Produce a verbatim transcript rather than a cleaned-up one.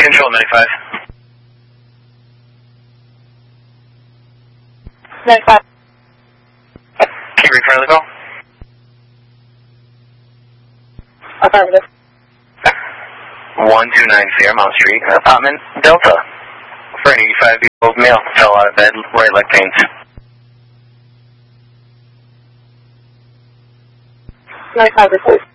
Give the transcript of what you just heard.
Control ninety-five. ninety-five. Can you return the call? Affirmative. one two nine Fairmount Street, apartment Delta. For an eighty-five-year-old male, fell out of bed, right leg pains. ninety-five, report.